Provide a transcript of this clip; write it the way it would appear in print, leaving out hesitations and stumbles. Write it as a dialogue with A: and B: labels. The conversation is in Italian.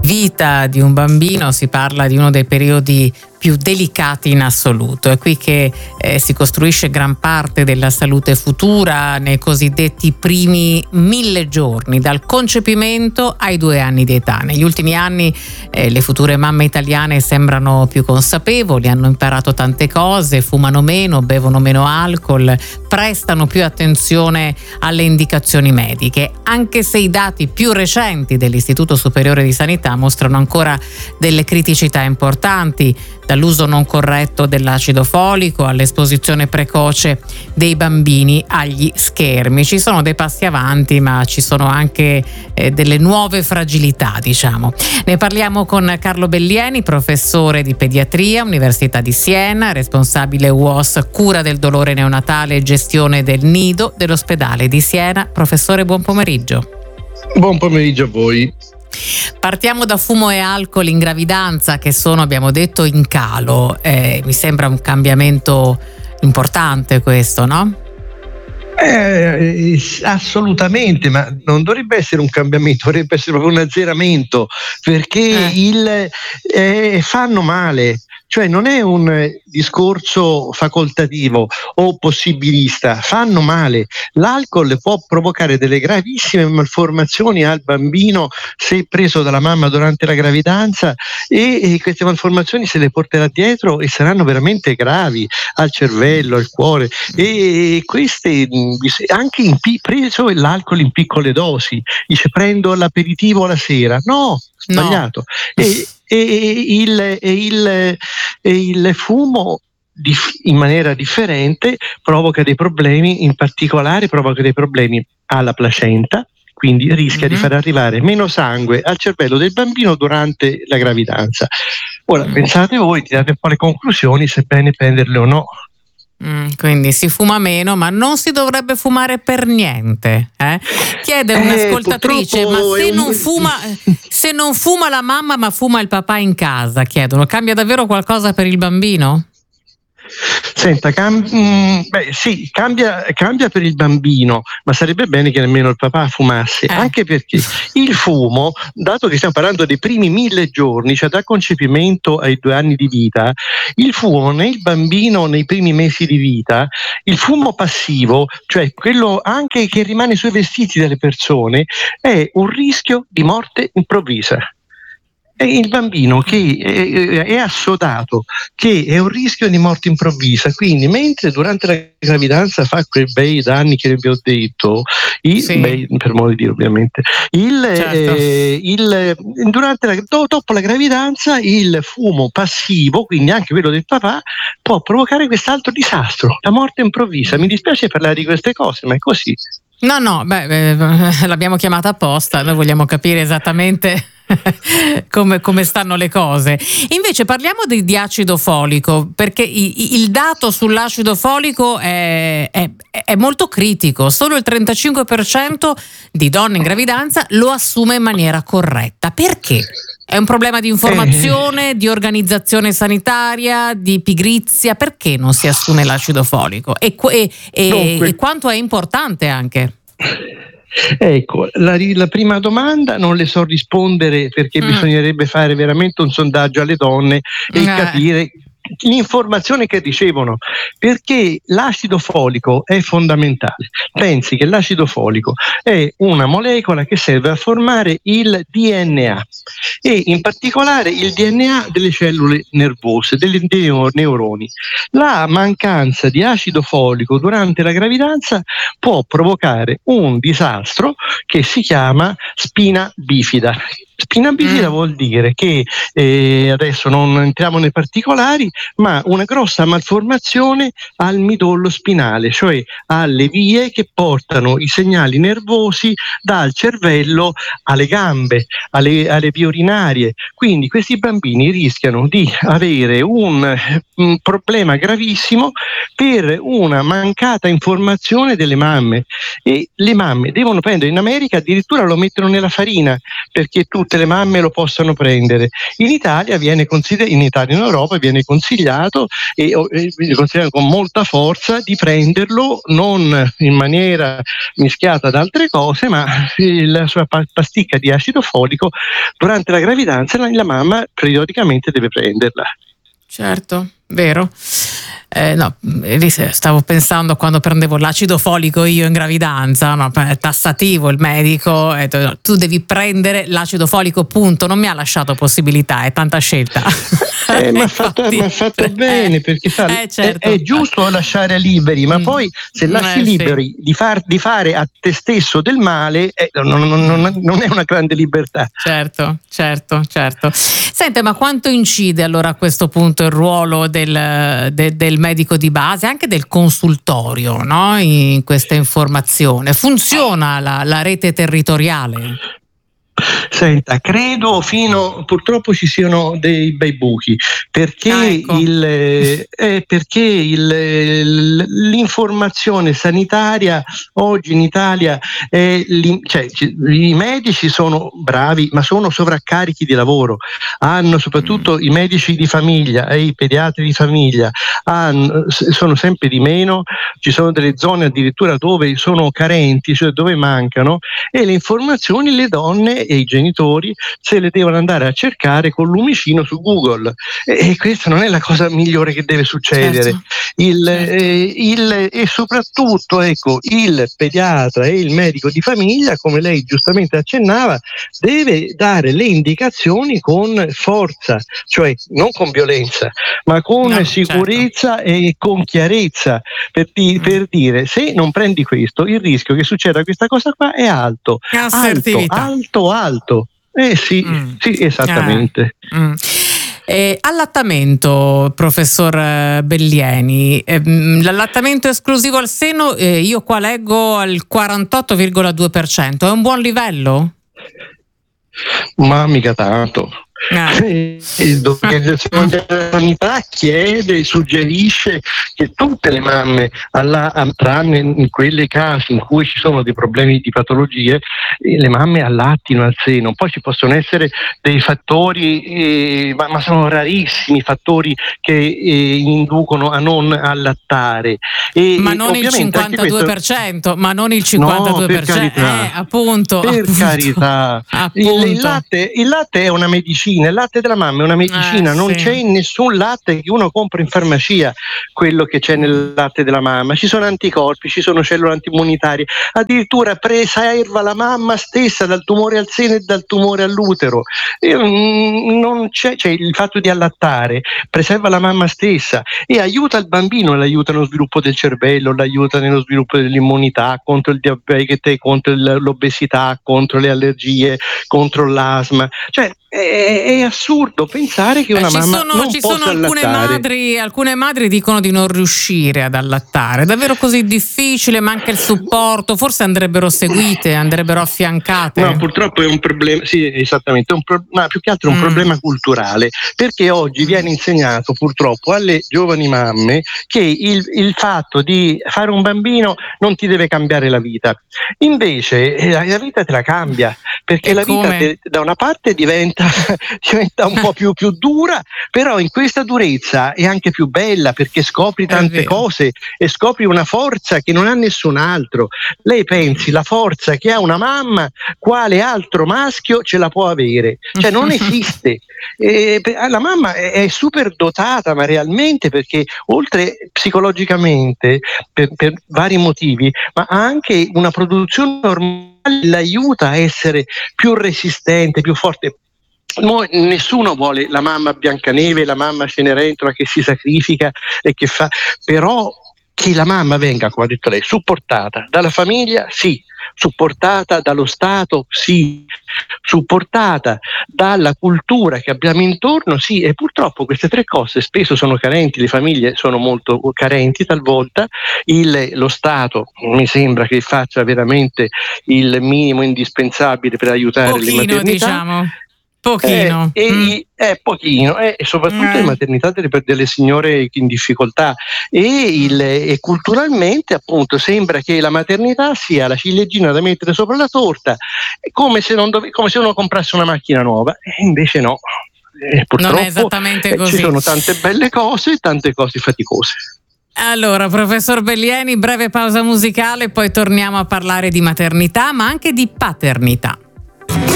A: vita di un bambino si parla di uno dei periodi più delicati in assoluto. È qui che si costruisce gran parte della salute futura nei cosiddetti primi 1000 giorni, dal concepimento ai 2 anni di età. Negli ultimi anni le future mamme italiane sembrano più consapevoli, hanno imparato tante cose, fumano meno, bevono meno alcol, prestano più attenzione alle indicazioni mediche, anche se i dati più recenti dell'Istituto Superiore di Sanità mostrano ancora delle criticità importanti, dall'uso non corretto dell'acido folico all'esposizione precoce dei bambini agli schermi. Ci sono dei passi avanti, ma ci sono anche delle nuove fragilità, diciamo. Ne parliamo con Carlo Bellieni, professore di pediatria, Università di Siena, responsabile UOS cura del dolore neonatale e gestione del nido dell'ospedale di Siena. Professore, buon pomeriggio.
B: Buon pomeriggio a voi.
A: Partiamo da fumo e alcol in gravidanza, che sono, abbiamo detto, in calo. Mi sembra un cambiamento importante questo, no?
B: Assolutamente, ma non dovrebbe essere un cambiamento, dovrebbe essere proprio un azzeramento, perché fanno male. Cioè non è un discorso facoltativo o possibilista, fanno male. L'alcol può provocare delle gravissime malformazioni al bambino se preso dalla mamma durante la gravidanza, e queste malformazioni se le porterà dietro e saranno veramente gravi al cervello, al cuore, e queste anche preso l'alcol in piccole dosi. Dice prendo l'aperitivo la sera, no, sbagliato. No. Il fumo in maniera differente provoca dei problemi, in particolare provoca dei problemi alla placenta, quindi rischia di far arrivare meno sangue al cervello del bambino durante la gravidanza. Ora pensate voi, tirate un po' le conclusioni, se bene prenderle o no.
A: Quindi si fuma meno, ma non si dovrebbe fumare per niente, Chiede un'ascoltatrice, ma se non fuma la mamma ma fuma il papà in casa, chiedono, cambia davvero qualcosa per il bambino?
B: Senta, sì, cambia per il bambino, ma sarebbe bene che nemmeno il papà fumasse, anche perché il fumo, dato che stiamo parlando dei primi 1000 giorni, cioè dal concepimento ai 2 anni di vita, il fumo nel bambino nei primi mesi di vita, il fumo passivo, cioè quello anche che rimane sui vestiti delle persone, è un rischio di morte improvvisa. È il bambino che è assodato che è un rischio di morte improvvisa, quindi mentre durante la gravidanza fa quei bei danni che vi ho detto, per modo di dire ovviamente, dopo la gravidanza il fumo passivo, quindi anche quello del papà, può provocare quest'altro disastro, la morte improvvisa. Mi dispiace parlare di queste cose, ma è così.
A: No, l'abbiamo chiamata apposta, noi vogliamo capire esattamente come stanno le cose. Invece parliamo di acido folico, perché il dato sull'acido folico è molto critico. Solo il 35% di donne in gravidanza lo assume in maniera corretta. Perché? È un problema di informazione, di organizzazione sanitaria, di pigrizia? Perché non si assume l'acido folico? E quanto è importante anche?
B: Ecco, la prima domanda non le so rispondere, perché bisognerebbe fare veramente un sondaggio alle donne e capire l'informazione che ricevono, perché l'acido folico è fondamentale. Pensi che l'acido folico è una molecola che serve a formare il DNA, e in particolare il DNA delle cellule nervose, dei neuroni. La mancanza di acido folico durante la gravidanza può provocare un disastro che si chiama spina bifida. Spina bifida vuol dire che, adesso non entriamo nei particolari, ma una grossa malformazione al midollo spinale, cioè alle vie che portano i segnali nervosi dal cervello alle gambe, alle vie urinarie. Quindi questi bambini rischiano di avere un problema gravissimo per una mancata informazione delle mamme, e le mamme devono prendere, in America addirittura lo mettono nella farina, perché tutte le mamme lo possano prendere. In Italia in Europa viene consigliato e consigliato con molta forza di prenderlo non in maniera mischiata ad altre cose, ma la sua pasticca di acido folico durante la gravidanza la mamma periodicamente deve prenderla.
A: Certo, vero. No, stavo pensando quando prendevo l'acido folico io in gravidanza, no, tassativo il medico, tu devi prendere l'acido folico, punto, non mi ha lasciato possibilità, è tanta scelta.
B: Ma ha fatto bene, perché
A: certo.
B: È giusto lasciare liberi, ma poi se lasci liberi di fare a te stesso del male, non è una grande libertà.
A: Certo. Sente, ma quanto incide allora a questo punto il ruolo del medico di base, anche del consultorio, no? In questa informazione? Funziona la rete territoriale?
B: Senta, credo purtroppo ci siano dei bei buchi, perché l'informazione sanitaria oggi in Italia i medici sono bravi, ma sono sovraccarichi di lavoro, soprattutto i medici di famiglia e i pediatri di famiglia sono sempre di meno, ci sono delle zone addirittura dove sono carenti, cioè dove mancano, e le informazioni le donne e i genitori se le devono andare a cercare con lumicino su Google, e questa non è la cosa migliore che deve succedere. E soprattutto il pediatra e il medico di famiglia, come lei giustamente accennava, deve dare le indicazioni con forza, cioè non con violenza, ma con sicurezza e con chiarezza, per dire: se non prendi questo, il rischio che succeda questa cosa qua è alto. Sì, esattamente.
A: Allattamento, professor Bellieni, l'allattamento esclusivo al seno, io qua leggo al 48,2%, è un buon livello?
B: Ma mica tanto. La sanità suggerisce che tutte le mamme, tranne in quelle casi in cui ci sono dei problemi di patologie, le mamme allattino al seno. Poi ci possono essere dei fattori, ma sono rarissimi fattori che inducono a non allattare.
A: Ma non il 52%, ma non il 52%,
B: no, per carità.
A: Appunto.
B: Carità. Il latte è una medicina. Il latte della mamma è una medicina, non c'è in nessun latte che uno compra in farmacia quello che c'è nel latte della mamma. Ci sono anticorpi, ci sono cellule antiimmunitarie, addirittura preserva la mamma stessa dal tumore al seno e dal tumore all'utero. Non c'è, il fatto di allattare preserva la mamma stessa e aiuta il bambino, l'aiuta nello sviluppo del cervello, l'aiuta nello sviluppo dell'immunità, contro il diabete, contro l'obesità, contro le allergie, contro l'asma. È assurdo pensare che una mamma non possa allattare.
A: Alcune madri dicono di non riuscire ad allattare. È davvero così difficile? Manca il supporto? Forse andrebbero seguite, andrebbero affiancate?
B: No, purtroppo è un problema, sì, esattamente, ma più che altro è un problema culturale, perché oggi viene insegnato purtroppo alle giovani mamme che il fatto di fare un bambino non ti deve cambiare la vita. Invece la vita te la cambia, perché la vita da una parte diventa un po' più dura, però in questa durezza è anche più bella, perché scopri tante cose e scopri una forza che non ha nessun altro. Lei pensi, la forza che ha una mamma, quale altro maschio ce la può avere? Non esiste. La mamma è super dotata, ma realmente, perché oltre psicologicamente per vari motivi, ma ha anche una produzione normale, l'aiuta a essere più resistente, più forte. Nessuno vuole la mamma Biancaneve, la mamma Cenerentola che si sacrifica e che fa, però che la mamma venga, come ha detto lei, supportata dalla famiglia, sì, supportata dallo Stato, sì, supportata dalla cultura che abbiamo intorno, sì, e purtroppo queste tre cose spesso sono carenti, le famiglie sono molto carenti talvolta, lo Stato mi sembra che faccia veramente il minimo indispensabile per aiutare le maternità.
A: Pochino.
B: Pochino, e soprattutto le maternità delle signore in difficoltà, e culturalmente appunto sembra che la maternità sia la ciliegina da mettere sopra la torta, come se uno comprasse una macchina nuova, e invece no. Purtroppo
A: non è esattamente così.
B: Ci sono tante belle cose e tante cose faticose.
A: Allora, professor Bellieni, breve pausa musicale, poi torniamo a parlare di maternità, ma anche di paternità.